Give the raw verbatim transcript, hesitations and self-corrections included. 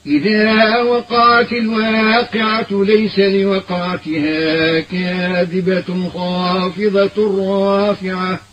إذا وقعت الواقعة ليس لوقعتها كاذبة خافضة رافعة